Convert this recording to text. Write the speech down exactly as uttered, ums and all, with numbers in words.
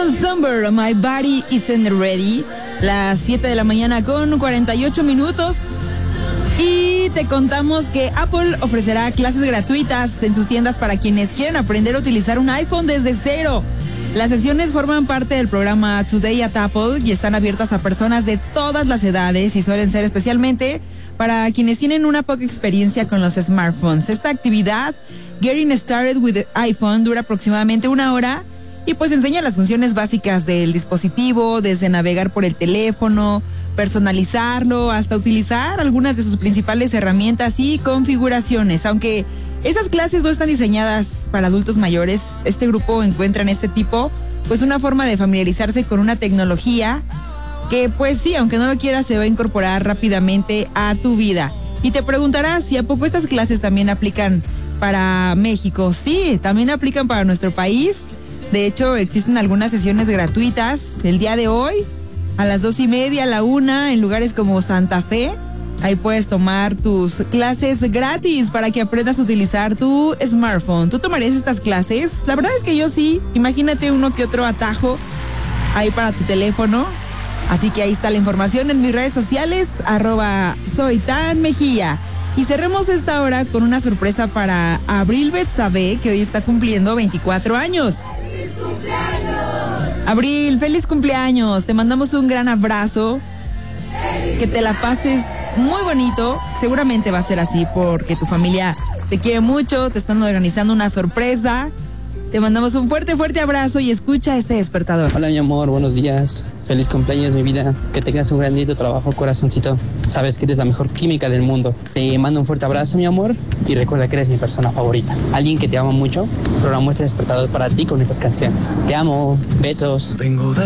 John Summer, My Body Isn't Ready. Las siete de la mañana con cuarenta y ocho minutos. Y te contamos que Apple ofrecerá clases gratuitas en sus tiendas para quienes quieran aprender a utilizar un iPhone desde cero. Las sesiones forman parte del programa Today at Apple y están abiertas a personas de todas las edades y suelen ser especialmente para quienes tienen una poca experiencia con los smartphones. Esta actividad, Getting Started with the iPhone, dura aproximadamente una hora y pues enseña las funciones básicas del dispositivo, desde navegar por el teléfono, personalizarlo, hasta utilizar algunas de sus principales herramientas y configuraciones. Aunque estas clases no están diseñadas para adultos mayores, este grupo encuentra en este tipo pues una forma de familiarizarse con una tecnología que pues sí, aunque no lo quieras, se va a incorporar rápidamente a tu vida. Y te preguntarás si a poco estas clases también aplican para México. Sí, también aplican para nuestro país. De hecho, existen algunas sesiones gratuitas el día de hoy, a las dos y media, a la una, en lugares como Santa Fe. Ahí puedes tomar tus clases gratis para que aprendas a utilizar tu smartphone. ¿Tú tomarías estas clases? La verdad es que yo sí. Imagínate uno que otro atajo ahí para tu teléfono. Así que ahí está la información en mis redes sociales, arroba soy tan Mejía. Y cerremos esta hora con una sorpresa para Abril Betsabe, que hoy está cumpliendo veinticuatro años. ¡Feliz cumpleaños! Abril, feliz cumpleaños. Te mandamos un gran abrazo. Que te la pases muy bonito. Seguramente va a ser así porque tu familia te quiere mucho, te están organizando una sorpresa. Te mandamos un fuerte, fuerte abrazo y escucha este despertador. Hola, mi amor, buenos días. Feliz cumpleaños, mi vida. Que tengas un grandito trabajo, corazoncito. Sabes que eres la mejor química del mundo. Te mando un fuerte abrazo, mi amor. Y recuerda que eres mi persona favorita. Alguien que te ama mucho, programó este despertador para ti con estas canciones. Te amo. Besos. Vengo de